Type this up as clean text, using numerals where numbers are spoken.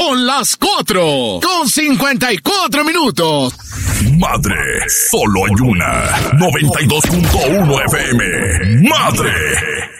Son las 4:54. Madre, solo hay una. 92.1 FM. Madre.